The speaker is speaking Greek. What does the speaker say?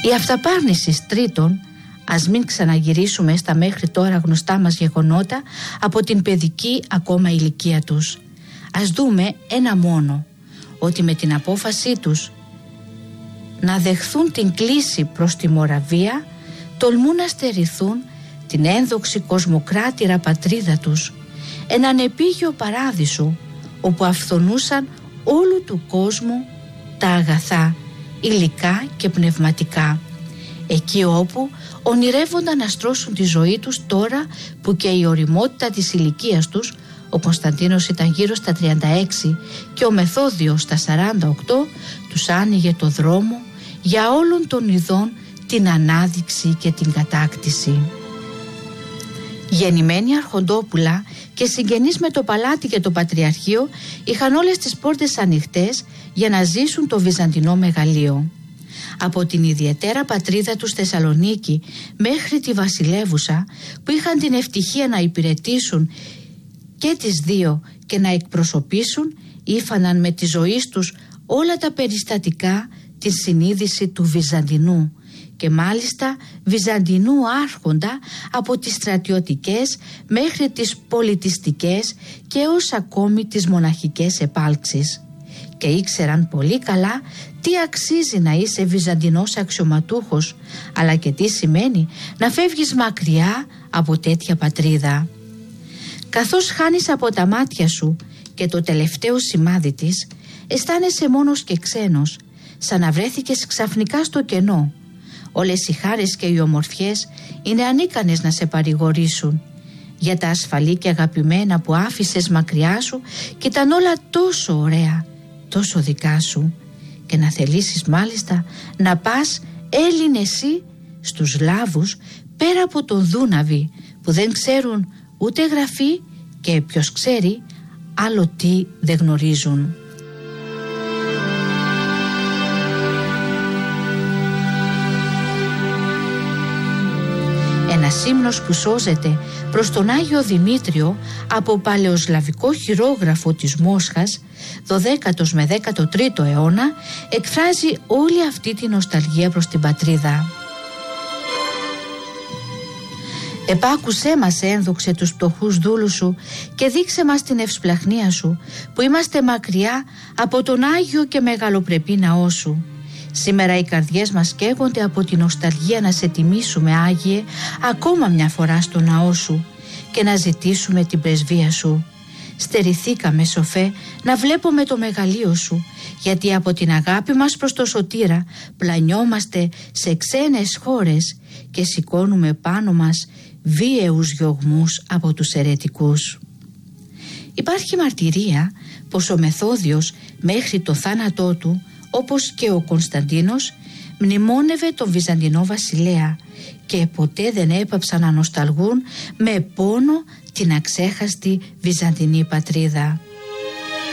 Η αυταπάρνηση τρίτων, ας μην ξαναγυρίσουμε στα μέχρι τώρα γνωστά μας γεγονότα από την παιδική ακόμα ηλικία τους. Ας δούμε ένα μόνο, ότι με την απόφασή τους να δεχθούν την κλίση προς τη Μοραβία τολμούν να στερηθούν την ένδοξη κοσμοκράτηρα πατρίδα τους, έναν επίγειο παράδεισο όπου αυθονούσαν όλου του κόσμου τα αγαθά, υλικά και πνευματικά, εκεί όπου ονειρεύονταν να στρώσουν τη ζωή τους τώρα που και η ωριμότητα της ηλικίας τους, ο Κωνσταντίνος ήταν γύρω στα 36 και ο Μεθόδιος στα 48, τους άνοιγε το δρόμο για όλων των ειδών την ανάδειξη και την κατάκτηση. Γεννημένοι αρχοντόπουλα και συγγενείς με το παλάτι και το πατριαρχείο είχαν όλες τις πόρτες ανοιχτές για να ζήσουν το βυζαντινό μεγαλείο. Από την ιδιαίτερα πατρίδα τους Θεσσαλονίκη μέχρι τη βασιλεύουσα, που είχαν την ευτυχία να υπηρετήσουν και τις δύο και να εκπροσωπήσουν, ήφαναν με τη ζωή τους όλα τα περιστατικά τη συνείδηση του Βυζαντινού, και μάλιστα Βυζαντινού άρχοντα, από τις στρατιωτικές μέχρι τις πολιτιστικές και ως ακόμη τις μοναχικές επάλξεις. Και ήξεραν πολύ καλά τι αξίζει να είσαι Βυζαντινός αξιωματούχος, αλλά και τι σημαίνει να φεύγεις μακριά από τέτοια πατρίδα. Καθώς χάνεις από τα μάτια σου και το τελευταίο σημάδι της, αισθάνεσαι μόνος και ξένος, σαν να βρέθηκες ξαφνικά στο κενό. Όλες οι χάρες και οι ομορφιές είναι ανίκανες να σε παρηγορήσουν για τα ασφαλή και αγαπημένα που άφησες μακριά σου και ήταν όλα τόσο ωραία, τόσο δικά σου, και να θελήσεις μάλιστα να πας Έλλην εσύ στους Λάβους πέρα από τον Δούναβη, που δεν ξέρουν ούτε γραφή και ποιος ξέρει άλλο τι δεν γνωρίζουν. Ένας ύμνος που σώζεται προς τον Άγιο Δημήτριο από παλαιοσλαβικό χειρόγραφο της Μόσχας, 12ο με 13ο αιώνα, εκφράζει όλη αυτή τη νοσταλγία προς την πατρίδα. Επάκουσέ μας, ένδοξε, τους φτωχούς δούλους σου και δείξε μας την ευσπλαχνία σου, που είμαστε μακριά από τον Άγιο και μεγαλοπρεπή ναό σου. Σήμερα οι καρδιές μας καίγονται από την νοσταλγία να σε τιμήσουμε, Άγιε, ακόμα μια φορά στο ναό σου και να ζητήσουμε την πρεσβεία σου. Στερηθήκαμε, σοφέ, να βλέπουμε το μεγαλείο σου, γιατί από την αγάπη μας προς το Σωτήρα πλανιόμαστε σε ξένες χώρες και σηκώνουμε πάνω μας βίαιους διωγμούς από τους αιρετικούς. Υπάρχει μαρτυρία πως ο Μεθόδιος μέχρι το θάνατό του, όπως και ο Κωνσταντίνος, μνημόνευε τον Βυζαντινό βασιλέα και ποτέ δεν έπαψαν να νοσταλγούν με πόνο την αξέχαστη Βυζαντινή πατρίδα.